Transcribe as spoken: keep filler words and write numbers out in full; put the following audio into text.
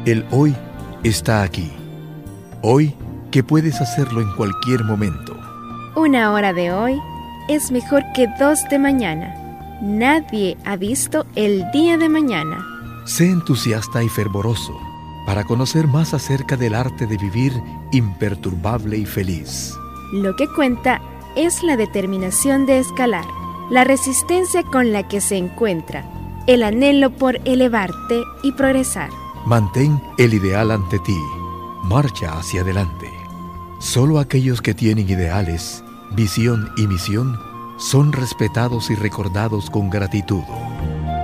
El hoy está aquí. Hoy que puedes hacerlo en cualquier momento. Una hora de hoy es mejor que dos de mañana. Nadie ha visto el día de mañana. Sé entusiasta y fervoroso para conocer más acerca del arte de vivir imperturbable y feliz. Lo que cuenta es la determinación de escalar, la resistencia con la que se encuentra, el anhelo por elevarte y progresar. Mantén el ideal ante ti. Marcha hacia adelante. Solo aquellos que tienen ideales, visión y misión son respetados y recordados con gratitud.